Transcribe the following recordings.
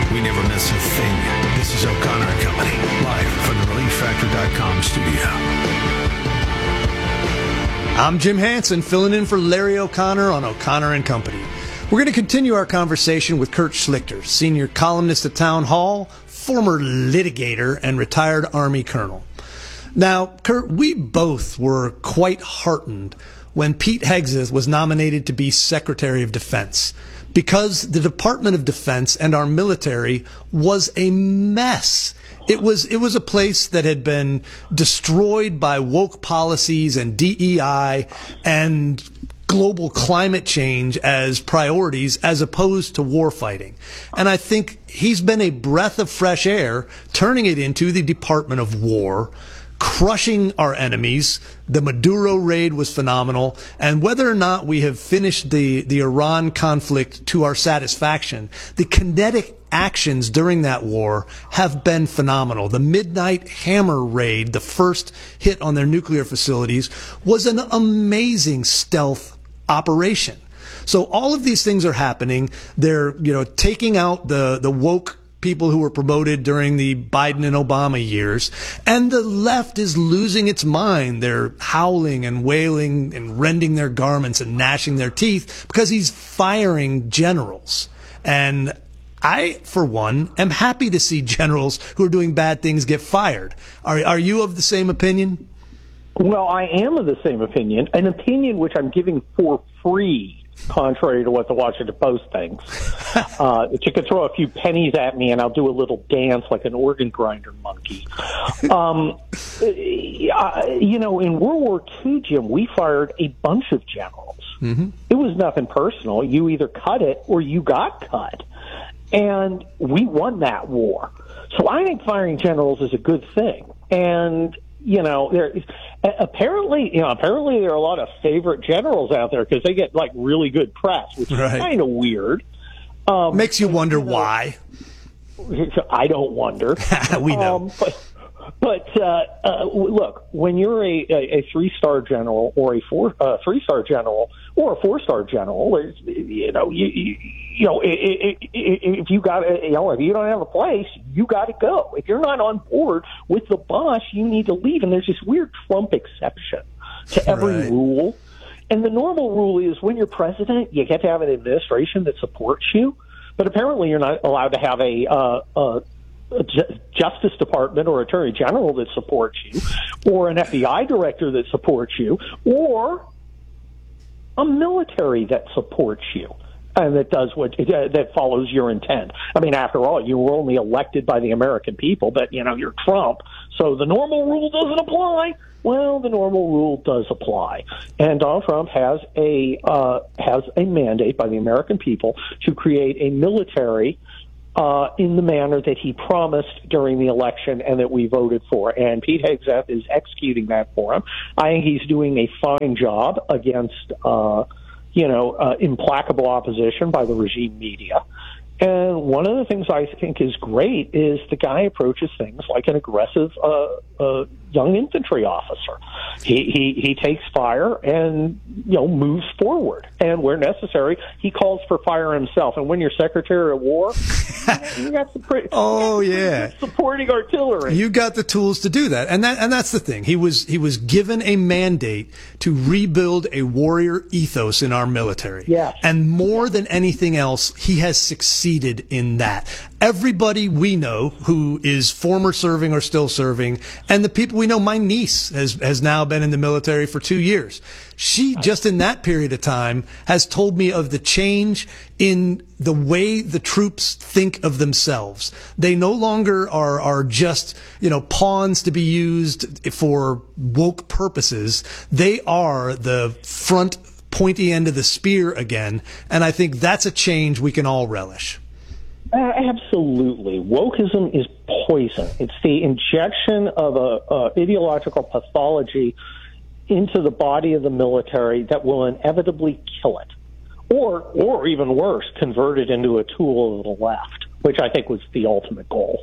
We never miss a thing. This is O'Connor and Company, live from the ReliefFactor.com studio. I'm Jim Hansen, filling in for Larry O'Connor on O'Connor and Company. We're going to continue our conversation with Kurt Schlichter, senior columnist at Town Hall, former litigator, and retired Army colonel. Now, Kurt, we both were quite heartened when Pete Hegseth was nominated to be Secretary of Defense, because the Department of Defense and our military was a mess. It was a place that had been destroyed by woke policies and DEI and global climate change as priorities as opposed to war fighting. And I think he's been a breath of fresh air, turning it into the Department of War, crushing our enemies. The Maduro raid was phenomenal. And whether or not we have finished the Iran conflict to our satisfaction, the kinetic actions during that war have been phenomenal. The Midnight Hammer raid, the first hit on their nuclear facilities, was an amazing stealth operation. So all of these things are happening. They're, taking out the woke people who were promoted during the Biden and Obama years, and the left is losing its mind. They're howling and wailing and rending their garments and gnashing their teeth because he's firing generals. And I, for one, am happy to see generals who are doing bad things get fired. Are you of the same opinion? Well, I am of the same opinion, an opinion which I'm giving for free, contrary to what the Washington Post thinks. You can throw a few pennies at me and I'll do a little dance like an organ grinder monkey. In World War II, Jim, we fired a bunch of generals. Mm-hmm. It was nothing personal. You either cut it or you got cut. And we won that war. So I think firing generals is a good thing. And apparently there are a lot of favorite generals out there because they get like really good press, which is kind of weird. Makes you wonder why. I don't wonder. We know. But look, when you're a 3-star general or a 3-star general or a 4-star general, if you got if you don't have a place, you got to go. If you're not on board with the boss, you need to leave. And there's this weird Trump exception to every rule. And the normal rule is when you're president, you get to have an administration that supports you. But apparently, you're not allowed to have a Justice Department or Attorney General that supports you, or an FBI director that supports you, or a military that supports you and that does that follows your intent. I mean, after all, you were only elected by the American people, but you're Trump, so the normal rule doesn't apply. Well, the normal rule does apply, and Donald Trump has a mandate by the American people to create a military in the manner that he promised during the election and that we voted for. And Pete Hegseth is executing that for him. I think he's doing a fine job against, implacable opposition by the regime media. And one of the things I think is great is the guy approaches things like an aggressive young infantry officer. He takes fire and moves forward, and where necessary, he calls for fire himself. And when you're Secretary of War, you got some supporting artillery. You got the tools to do that, and that's the thing. He was given a mandate to rebuild a warrior ethos in our military. Yes. And more than anything else, he has succeeded in that. Everybody we know who is former serving or still serving, and the people we know, my niece has now been in the military for 2 years. She, just in that period of time, has told me of the change in the way the troops think of themselves. They no longer are just, pawns to be used for woke purposes. They are the front pointy end of the spear again. And I think that's a change we can all relish. Absolutely. Wokeism is poison. It's the injection of a ideological pathology into the body of the military that will inevitably kill it. Or even worse, convert it into a tool of the left, which I think was the ultimate goal.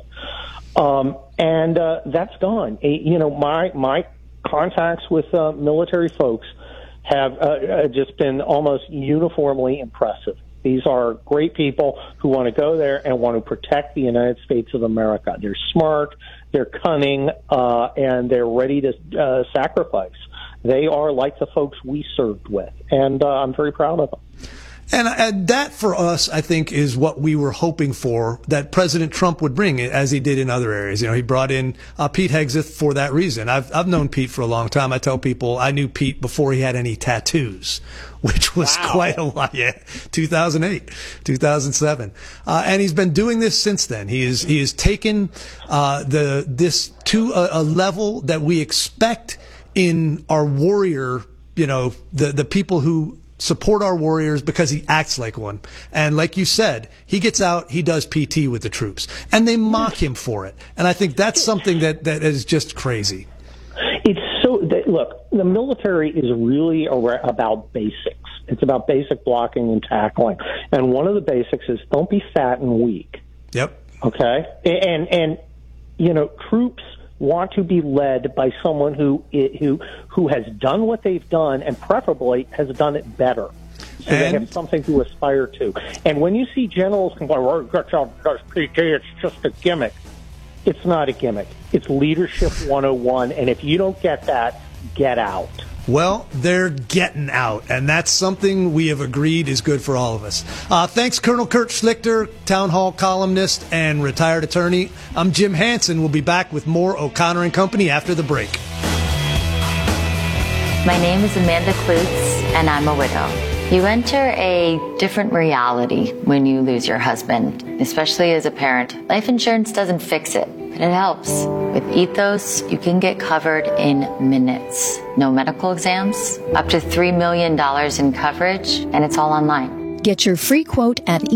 And that's gone. My contacts with military folks have just been almost uniformly impressive These are great people who want to go there and want to protect the United States of America. They're smart, they're cunning, and they're ready to sacrifice. They are like the folks we served with, and I'm very proud of them. And that, for us, I think, is what we were hoping for, that President Trump would bring, as he did in other areas. You know, he brought in Pete Hegseth for that reason. I've known Pete for a long time. I tell people I knew Pete before he had any tattoos, which was quite a lot. Yeah, 2008, 2007. And he's been doing this since then. He has taken this to a level that we expect in our warrior, you know, the people who support our warriors, because he acts like one. And like you said, he gets out, he does PT with the troops, and they mock him for it. And I think that's something that is just crazy. It's look, the military is really about basics. It's about basic blocking and tackling. And one of the basics is don't be fat and weak. Yep. Okay? And you know, troops want to be led by someone who has done what they've done, and preferably has done it better, so they have something to aspire to. And when you see generals complain, "Well, PT, it's just a gimmick," it's not a gimmick. It's leadership 101, and if you don't get that, get out. Well, they're getting out, and that's something we have agreed is good for all of us. Thanks, Colonel Kurt Schlichter, Town Hall columnist and retired attorney. I'm Jim Hansen. We'll be back with more O'Connor and Company after the break. My name is Amanda Klutz, and I'm a widow. You enter a different reality when you lose your husband, especially as a parent. Life insurance doesn't fix it, but it helps. With Ethos, you can get covered in minutes. No medical exams, up to $3 million in coverage, and it's all online. Get your free quote at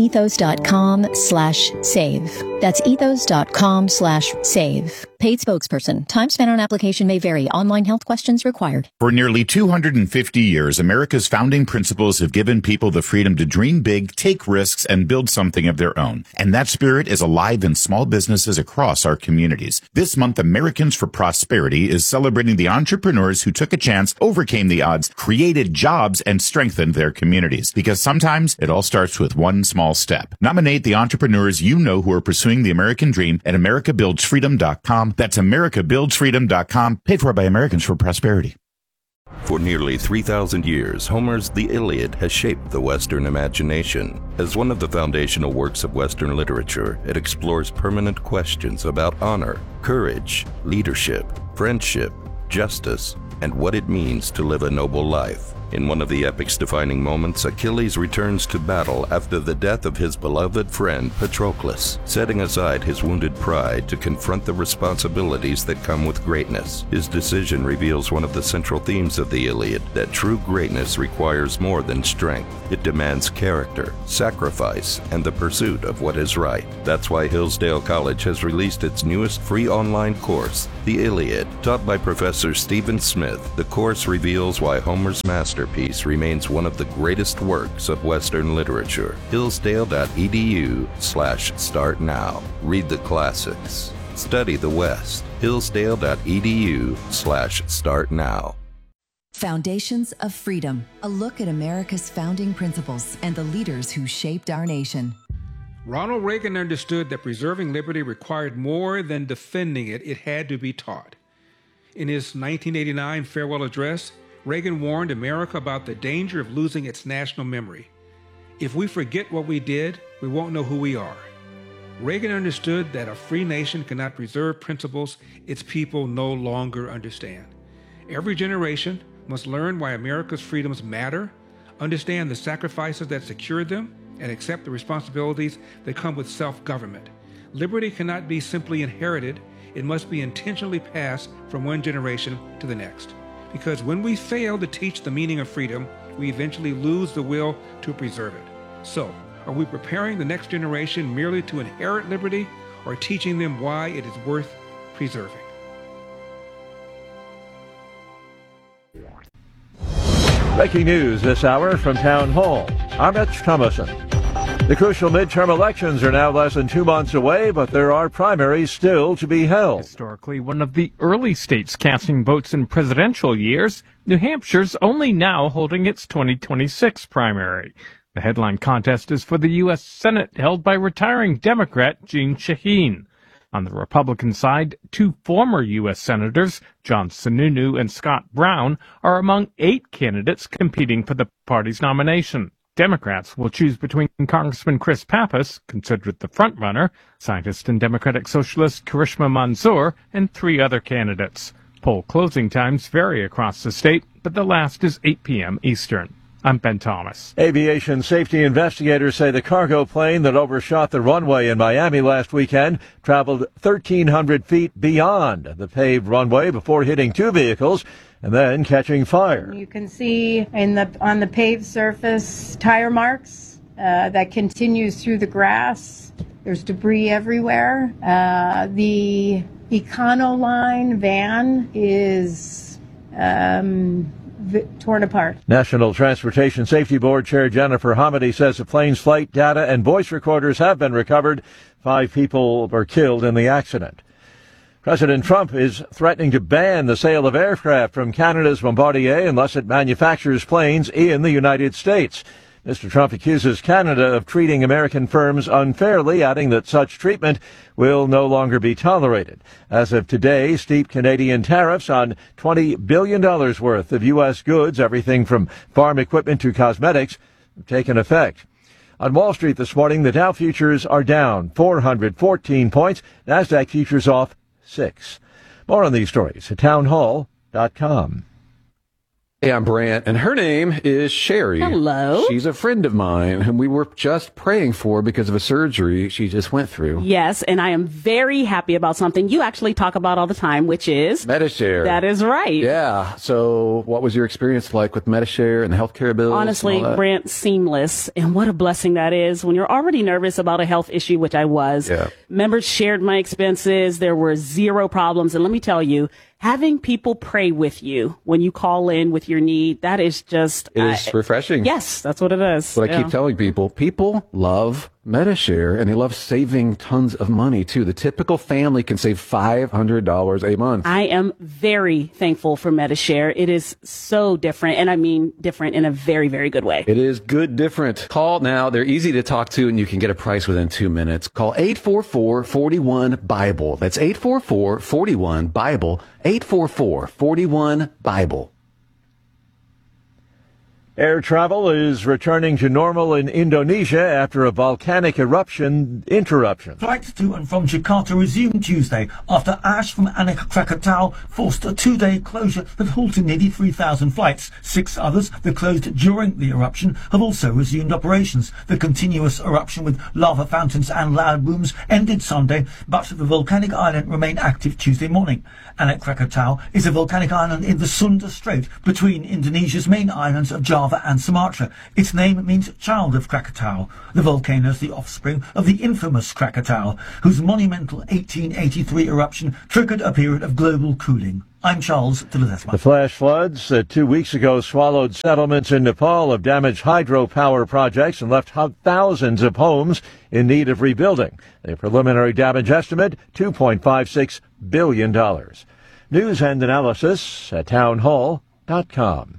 ethos.com/save. That's ethos.com/save. Paid spokesperson. Time spent on application may vary. Online health questions required. For nearly 250 years, America's founding principles have given people the freedom to dream big, take risks, and build something of their own. And that spirit is alive in small businesses across our communities. This month, Americans for Prosperity is celebrating the entrepreneurs who took a chance, overcame the odds, created jobs, and strengthened their communities. Because sometimes it all starts with one small step. Nominate the entrepreneurs you know who are pursuing the American dream at americabuildsfreedom.com. That's americabuildsfreedom.com, paid for by Americans for Prosperity. For nearly 3,000 years, Homer's The Iliad has shaped the Western imagination. As one of the foundational works of Western literature, it explores permanent questions about honor, courage, leadership, friendship, justice, and what it means to live a noble life. In one of the epic's defining moments, Achilles returns to battle after the death of his beloved friend Patroclus, setting aside his wounded pride to confront the responsibilities that come with greatness. His decision reveals one of the central themes of the Iliad, that true greatness requires more than strength. It demands character, sacrifice, and the pursuit of what is right. That's why Hillsdale College has released its newest free online course, The Iliad. Taught by Professor Stephen Smith, the course reveals why Homer's masterpiece remains one of the greatest works of Western literature. Hillsdale.edu/start now. Read the classics. Study the West. Hillsdale.edu/start now. Foundations of Freedom, a look at America's founding principles and the leaders who shaped our nation. Ronald Reagan understood that preserving liberty required more than defending it. It had to be taught. In his 1989 farewell address, Reagan warned America about the danger of losing its national memory. If we forget what we did, we won't know who we are. Reagan understood that a free nation cannot preserve principles its people no longer understand. Every generation must learn why America's freedoms matter, understand the sacrifices that secured them, and accept the responsibilities that come with self-government. Liberty cannot be simply inherited. It must be intentionally passed from one generation to the next. Because when we fail to teach the meaning of freedom, we eventually lose the will to preserve it. So, are we preparing the next generation merely to inherit liberty, or teaching them why it is worth preserving? Breaking news this hour from Town Hall. I'm Rich Thomason. The crucial midterm elections are now less than 2 months away, but there are primaries still to be held. Historically, one of the early states casting votes in presidential years, New Hampshire's only now holding its 2026 primary. The headline contest is for the U.S. Senate, held by retiring Democrat Jeanne Shaheen. On the Republican side, 2 former U.S. Senators, John Sununu and Scott Brown, are among 8 candidates competing for the party's nomination. Democrats will choose between Congressman Chris Pappas, considered the frontrunner, scientist and Democratic Socialist Karishma Mansour, and 3 other candidates. Poll closing times vary across the state, but the last is 8 p.m. Eastern. I'm Ben Thomas. Aviation safety investigators say the cargo plane that overshot the runway in Miami last weekend traveled 1,300 feet beyond the paved runway before hitting 2 vehicles and then catching fire. You can see on the paved surface tire marks that continues through the grass. There's debris everywhere. The Econoline van is torn apart. National Transportation Safety Board Chair Jennifer Hamady says the plane's flight data and voice recorders have been recovered. 5 people were killed in the accident. President Trump is threatening to ban the sale of aircraft from Canada's Bombardier unless it manufactures planes in the United States. Mr. Trump accuses Canada of treating American firms unfairly, adding that such treatment will no longer be tolerated. As of today, steep Canadian tariffs on $20 billion worth of U.S. goods, everything from farm equipment to cosmetics, have taken effect. On Wall Street this morning, the Dow futures are down 414 points. NASDAQ futures off 6. More on these stories at townhall.com. Hey, I'm Brant, and her name is Sherry. Hello. She's a friend of mine whom we were just praying for because of a surgery she just went through. Yes, and I am very happy about something you actually talk about all the time, which is Medi-Share. That is right. Yeah. So what was your experience like with Medi-Share and the healthcare bills? Honestly, Brant, seamless. And what a blessing that is when you're already nervous about a health issue, which I was. Yeah. Members shared my expenses. There were 0 problems. And let me tell you, having people pray with you when you call in with your need, that is just... It is refreshing. Yes, that's what it is. What I keep telling people. People love Medi-Share, and they love saving tons of money, too. The typical family can save $500 a month. I am very thankful for Medi-Share. It is so different, and I mean different in a very, very good way. It is good different. Call now. They're easy to talk to, and you can get a price within 2 minutes. Call 844-41-BIBLE. That's 844-41-BIBLE. 844-41-BIBLE. Air travel is returning to normal in Indonesia after a volcanic eruption interruption. Flights to and from Jakarta resumed Tuesday after ash from Anak Krakatau forced a 2-day closure that halted nearly 3,000 flights. 6 others that closed during the eruption have also resumed operations. The continuous eruption with lava fountains and loud booms ended Sunday, but the volcanic island remained active Tuesday morning. Anak Krakatau is a volcanic island in the Sunda Strait between Indonesia's main islands of Java and Sumatra. Its name means child of Krakatau. The volcano is the offspring of the infamous Krakatau, whose monumental 1883 eruption triggered a period of global cooling. I'm Charles de Ledesma. The flash floods that 2 weeks ago swallowed settlements in Nepal have damaged hydropower projects and left thousands of homes in need of rebuilding. The preliminary damage estimate, $2.56 billion. News and analysis at townhall.com.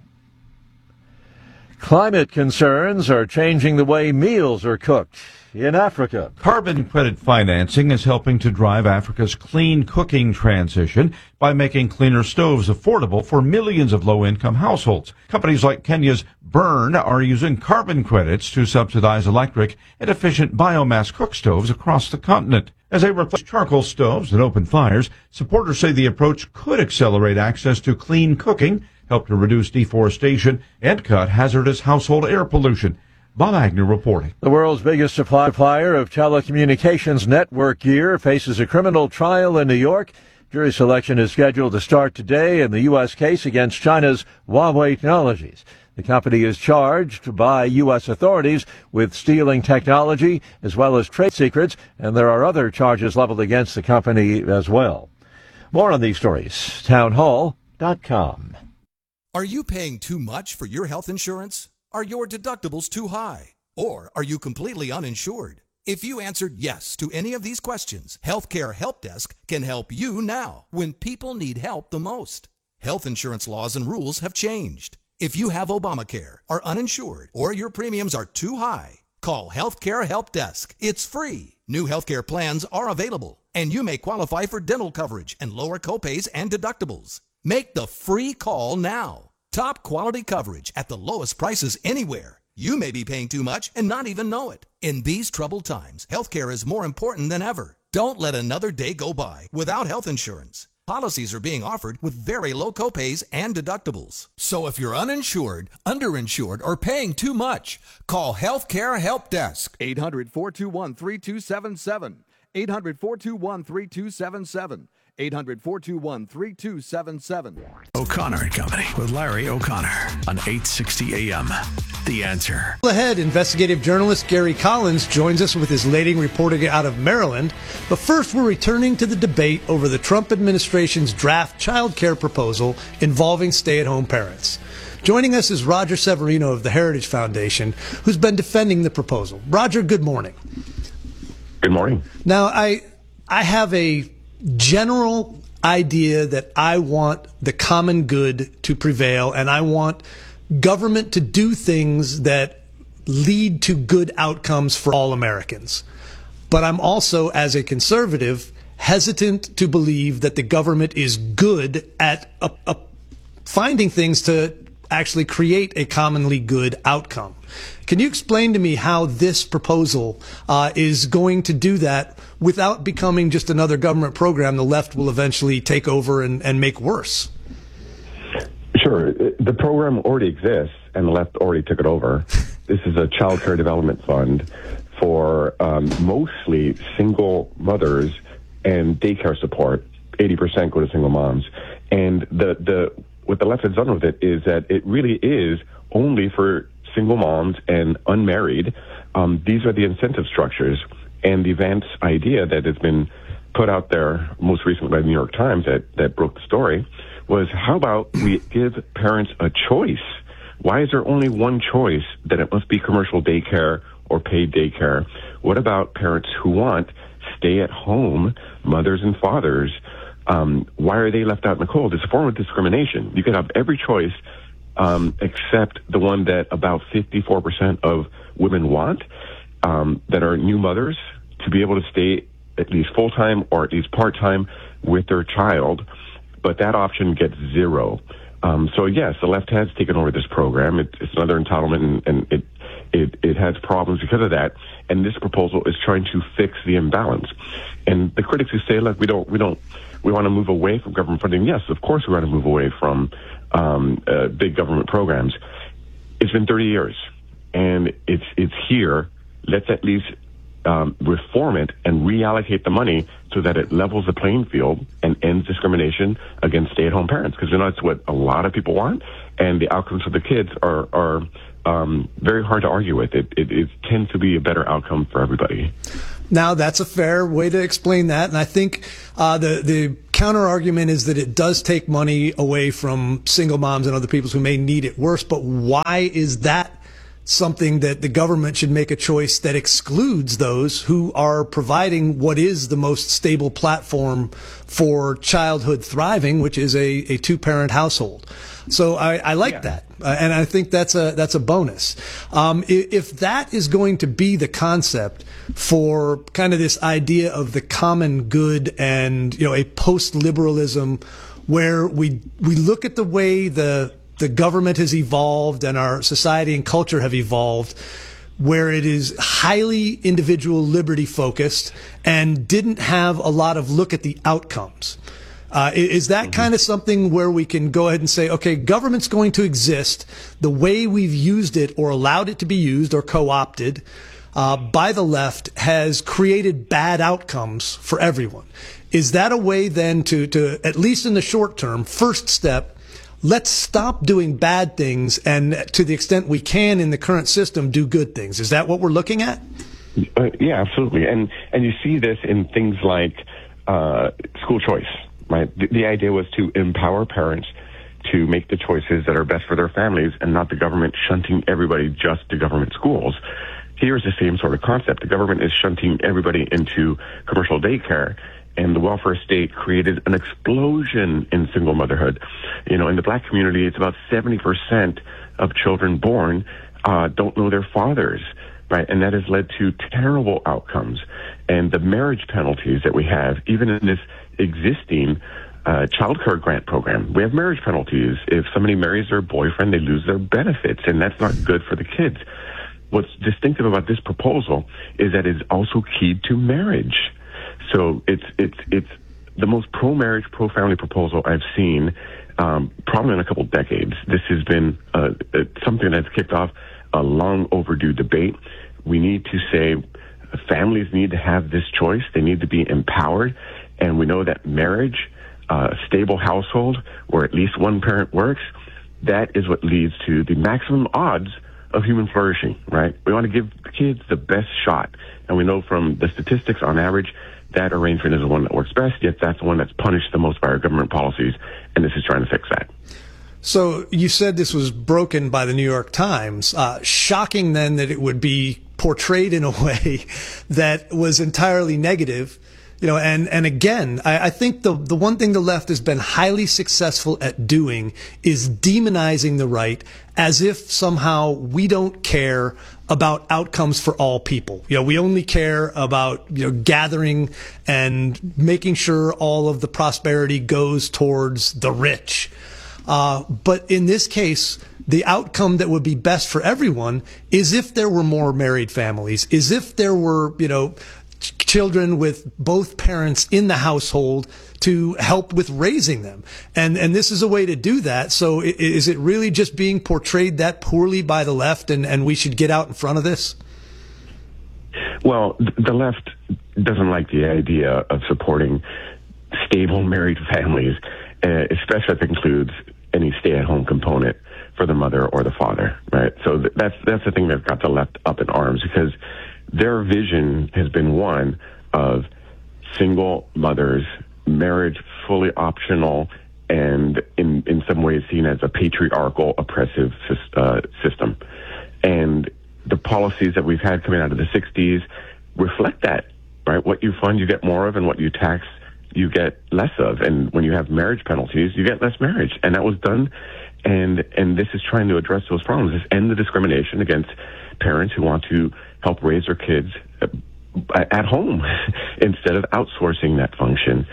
Climate concerns are changing the way meals are cooked in Africa. Carbon credit financing is helping to drive Africa's clean cooking transition by making cleaner stoves affordable for millions of low-income households. Companies like Kenya's Burn are using carbon credits to subsidize electric and efficient biomass cook stoves across the continent. As they replace charcoal stoves and open fires, supporters say the approach could accelerate access to clean cooking, help to reduce deforestation, and cut hazardous household air pollution. Bob Agnew reporting. The world's biggest supplier of telecommunications network gear faces a criminal trial in New York. Jury selection is scheduled to start today in the U.S. case against China's Huawei Technologies. The company is charged by U.S. authorities with stealing technology as well as trade secrets, and there are other charges leveled against the company as well. More on these stories, townhall.com. Are you paying too much for your health insurance? Are your deductibles too high? Or are you completely uninsured? If you answered yes to any of these questions, Healthcare Help Desk can help you now when people need help the most. Health insurance laws and rules have changed. If you have Obamacare, are uninsured, or your premiums are too high, call Healthcare Help Desk. It's free. New healthcare plans are available, and you may qualify for dental coverage and lower copays and deductibles. Make the free call now. Top quality coverage at the lowest prices anywhere. You may be paying too much and not even know it. In these troubled times, healthcare is more important than ever. Don't let another day go by without health insurance. Policies are being offered with very low copays and deductibles. So if you're uninsured, underinsured, or paying too much, call Healthcare Help Desk. 800-421-3277. 800-421-3277. 800-421-3277. O'Connor and Company with Larry O'Connor on 860 AM. The Answer. Ahead, investigative journalist Gary Collins joins us with his latest reporting out of Maryland. But first, we're returning to the debate over the Trump administration's draft child care proposal involving stay-at-home parents. Joining us is Roger Severino of the Heritage Foundation, who's been defending the proposal. Roger, good morning. Good morning. Now, I have a general idea that I want the common good to prevail, and I want government to do things that lead to good outcomes for all Americans. But I'm also, as a conservative, hesitant to believe that the government is good at finding things to actually create a commonly good outcome. Can you explain to me how this proposal is going to do that without becoming just another government program the left will eventually take over and make worse? Sure. The program already exists, and the left already took it over. This is a child care development fund for mostly single mothers and daycare support. 80% go to single moms. And what the left has done with it is that it really is only for single moms and unmarried. These are the incentive structures. And the Vance idea that has been put out there most recently by the New York Times that broke the story was, how about we give parents a choice? Why is there only one choice, that it must be commercial daycare or paid daycare? What about parents who want stay-at-home mothers and fathers? Why are they left out in the cold? It's a form of discrimination. You could have every choice except the one that about 54% of women want, that are new mothers, to be able to stay at least full-time or at least part-time with their child. But that option gets zero. So yes, the left has taken over this program. It's another entitlement, and it has problems because of that. And this proposal is trying to fix the imbalance. And the critics who say, look, we want to move away from government funding. Yes, of course we want to move away from big government programs. It's been 30 years, and it's here. Let's at least reform it and reallocate the money so that it levels the playing field and ends discrimination against stay-at-home parents, because that's what a lot of people want, and the outcomes for the kids are very hard to argue with. It tends to be a better outcome for everybody. Now, that's a fair way to explain that, and I think the counter argument is that it does take money away from single moms and other people who may need it worse. But why is that something that the government should make a choice that excludes those who are providing what is the most stable platform for childhood thriving, which is a two-parent household? So I like that, and I think that's a bonus. If that is going to be the concept for kind of this idea of the common good and a post-liberalism where we look at the way the government has evolved and our society and culture have evolved, where it is highly individual liberty focused and didn't have a lot of look at the outcomes. Is that kind of something where we can go ahead and say, okay, government's going to exist the way we've used it or allowed it to be used or co-opted by the left has created bad outcomes for everyone? Is that a way then to at least in the short term, first step, let's stop doing bad things and, to the extent we can in the current system, do good things? Is that what we're looking at? Yeah, absolutely. And you see this in things like school choice, right? The idea was to empower parents to make the choices that are best for their families and not the government shunting everybody just to government schools. Here's the same sort of concept. The government is shunting everybody into commercial daycare, and the welfare state created an explosion in single motherhood. You know, in the black community, it's about 70% of children born don't know their fathers, right? And that has led to terrible outcomes. And the marriage penalties that we have, even in this existing child care grant program, we have marriage penalties. If somebody marries their boyfriend, they lose their benefits, and that's not good for the kids. What's distinctive about this proposal is that it's also keyed to marriage. So it's the most pro-marriage, pro-family proposal I've seen probably in a couple decades. This has been something that's kicked off a long overdue debate. We need to say families need to have this choice. They need to be empowered. And we know that marriage, a stable household where at least one parent works, that is what leads to the maximum odds of human flourishing, right? We want to give kids the best shot. And we know from the statistics on average, that arrangement is the one that works best, yet that's the one that's punished the most by our government policies, and this is trying to fix that. So you said this was broken by the New York Times. Shocking then that it would be portrayed in a way that was entirely negative. You know, and again, I think the one thing the left has been highly successful at doing is demonizing the right as if somehow we don't care about outcomes for all people. You know, we only care about, you know, gathering and making sure all of the prosperity goes towards the rich. But in this case, the outcome that would be best for everyone is if there were more married families, is if there were, you know, children with both parents in the household to help with raising them. And this is a way to do that. So is it really just being portrayed that poorly by the left, and we should get out in front of this? Well, the left doesn't like the idea of supporting stable married families, especially if it includes any stay-at-home component for the mother or the father, right? So that's the thing that's got the left up in arms, because their vision has been one of single mothers, marriage fully optional, and in some ways seen as a patriarchal, oppressive system. And the policies that we've had coming out of the 60s reflect that, right? What you fund, you get more of, and what you tax, you get less of. And when you have marriage penalties, you get less marriage. And that was done. And this is trying to address those problems. This end the discrimination against parents who want to help raise their kids at home instead of outsourcing that function.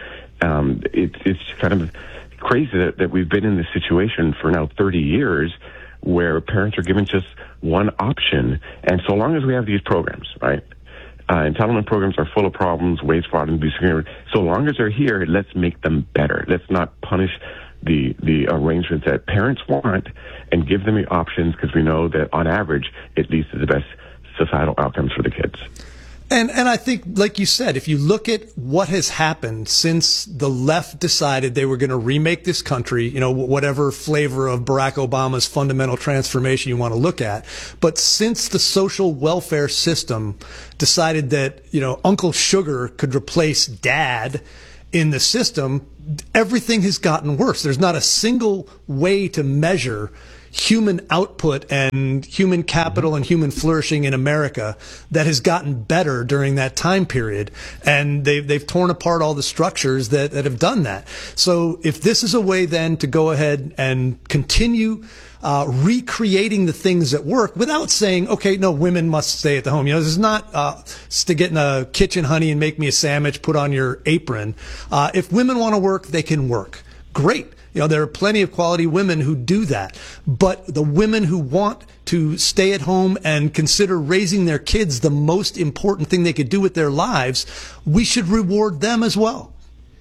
It's kind of crazy that we've been in this situation for now 30 years where parents are given just one option. And so long as we have these programs, right? Entitlement programs are full of problems, waste, fraud, and abuse. So long as they're here, let's make them better. Let's not punish the arrangements that parents want and give them the options, because we know that on average it leads to the best societal outcomes for the kids. And I think, like you said, if you look at what has happened since the left decided they were going to remake this country, you know, whatever flavor of Barack Obama's fundamental transformation you want to look at, but since the social welfare system decided that, you know, Uncle Sugar could replace Dad in the system, everything has gotten worse. There's not a single way to measure human output and human capital and human flourishing in America that has gotten better during that time period. And they've torn apart all the structures that have done that. So if this is a way then to go ahead and continue recreating the things that work without saying, okay, no, women must stay at the home. You know, this is not to get in a kitchen, honey, and make me a sandwich, put on your apron. If women want to work, they can work. Great. You know, there are plenty of quality women who do that. But the women who want to stay at home and consider raising their kids the most important thing they could do with their lives, we should reward them as well.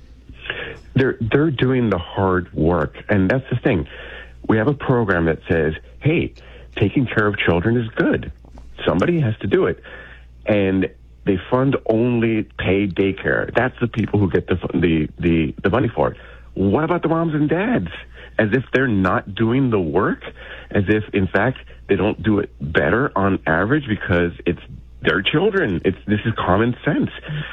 They're doing the hard work. And that's the thing. We have a program that says, hey, taking care of children is good. Somebody has to do it. And they fund only paid daycare. That's the people who get the money for it. What about the moms and dads? As if they're not doing the work, as if, in fact, they don't do it better on average because it's their children. This is common sense.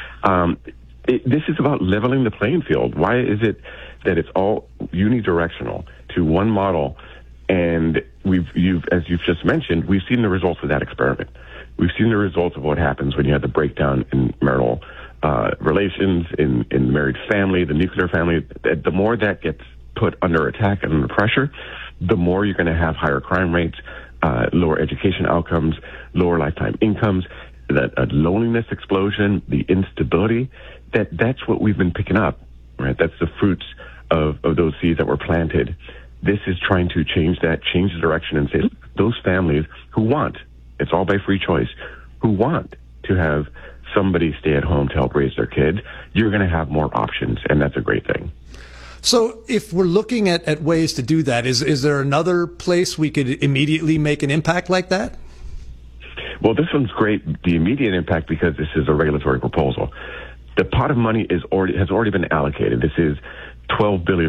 This is about leveling the playing field. Why is it that it's all unidirectional to one model? And as you've just mentioned, we've seen the results of that experiment. We've seen the results of what happens when you have the breakdown in marital relations, in the married family, the nuclear family, the more that gets put under attack and under pressure, the more you're going to have higher crime rates, lower education outcomes, lower lifetime incomes, that loneliness explosion, the instability. That's what we've been picking up, right? That's the fruits of those seeds that were planted. This is trying to change that, change the direction, and say, look, those families who want, it's all by free choice, who want to have somebody stay at home to help raise their kids, you're going to have more options, and that's a great thing. So if we're looking at ways to do that, is there another place we could immediately make an impact like that? Well, this one's great, the immediate impact, because this is a regulatory proposal. The pot of money has already been allocated. This is $12 billion.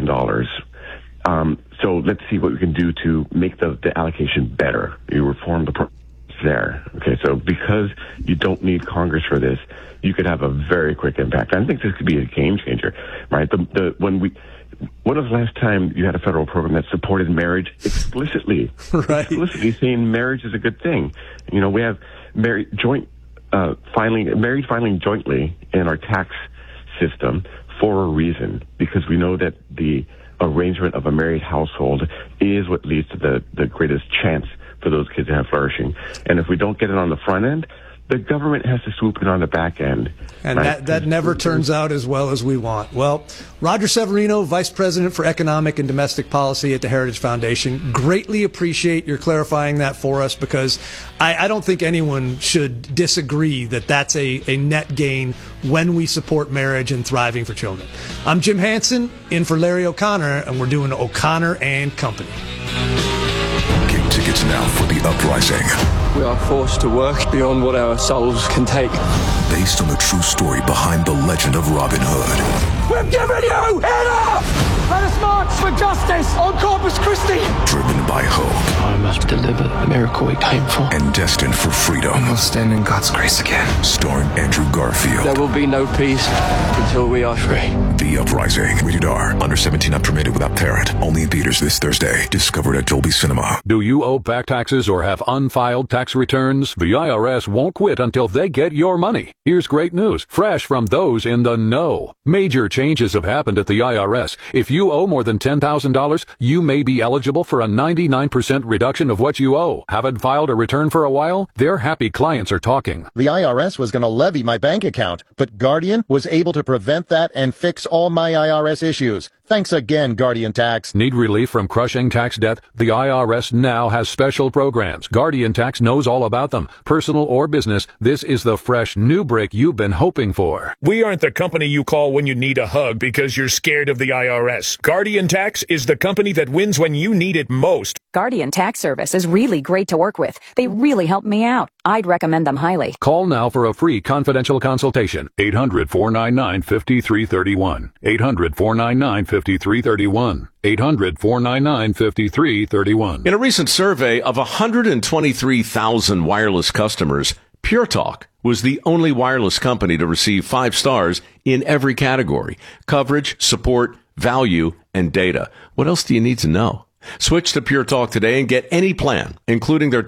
So let's see what we can do to make the allocation better. You reform the process there. Okay, so because you don't need Congress for this, you could have a very quick impact. I think this could be a game changer, right? When was the last time you had a federal program that supported marriage explicitly? Right. Explicitly saying marriage is a good thing. You know, we have married filing jointly in our tax system for a reason, because we know that the arrangement of a married household is what leads to the greatest chance for those kids to have flourishing. And if we don't get it on the front end, the government has to swoop in on the back end. And right? that never turns out as well as we want. Well, Roger Severino, Vice President for Economic and Domestic Policy at the Heritage Foundation, greatly appreciate your clarifying that for us, because I don't think anyone should disagree that that's a net gain when we support marriage and thriving for children. I'm Jim Hansen, in for Larry O'Connor, and we're doing O'Connor and Company. Get tickets now for The Uprising. We are forced to work beyond what our souls can take. Based on the true story behind the legend of Robin Hood. We've given you enough! Let us march for justice on Corpus Christi! Driven by hope. I must deliver the miracle we came for. And destined for freedom. I must stand in God's grace again. Starring Andrew Garfield. There will be no peace until we are free. The Uprising. Rated R. Under 17, not permitted without parent. Only in theaters this Thursday. Discovered at Dolby Cinema. Do you owe back taxes or have unfiled tax returns? The IRS won't quit until they get your money. Here's great news, fresh from those in the know. Major changes have happened at the IRS. If you owe more than $10,000, you may be eligible for a 99% reduction of what you owe. Haven't filed a return for a while? Their happy clients are talking. The IRS was going to levy my bank account, but Guardian was able to prevent that and fix all my IRS issues. Thanks again, Guardian Tax. Need relief from crushing tax debt? The IRS now has special programs. Guardian Tax knows all about them. Personal or business, this is the fresh new break you've been hoping for. We aren't the company you call when you need a hug because you're scared of the IRS. Guardian Tax is the company that wins when you need it most. Guardian Tax Service is really great to work with. They really helped me out. I'd recommend them highly. Call now for a free confidential consultation. 800-499-5331. 800-499-5331. 800-499-5331. In a recent survey of 123,000 wireless customers, Pure Talk was the only wireless company to receive 5 stars in every category: coverage, support, value, and data. What else do you need to know? Switch to Pure Talk today and get any plan, including their